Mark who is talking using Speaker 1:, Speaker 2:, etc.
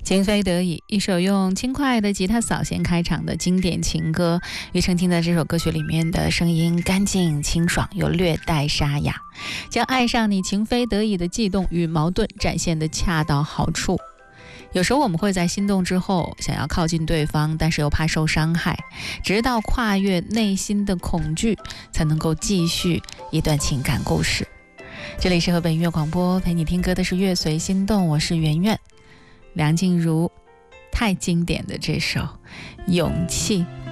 Speaker 1: 情非得已，一首用轻快的吉他扫弦开场的经典情歌。庾澄庆在这首歌曲里面的声音干净清爽，又略带沙哑，将爱上你情非得已的悸动与矛盾展现得恰到好处。有时候我们会在心动之后想要靠近对方，但是又怕受伤害，直到跨越内心的恐惧，才能够继续一段情感故事。这里是河北音乐广播，陪你听歌的是乐随心动，我是圆圆。梁静茹太经典的这首《勇气》。